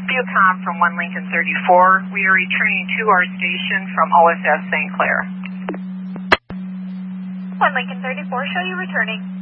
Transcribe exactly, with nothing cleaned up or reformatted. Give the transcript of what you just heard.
Viewcom from one Lincoln thirty-four. We are returning to our station from O S S Saint Clair. one Lincoln thirty-four, show you returning.